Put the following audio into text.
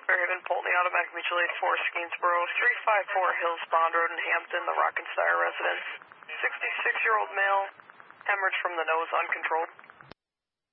Fairhaven, Pulteney, Automatic Mutual Aid 4, Gainsboro, 354 Hills Bond Road in Hampton, the Rockenstein residence. 66-year-old male, hemorrhage from the nose, uncontrolled.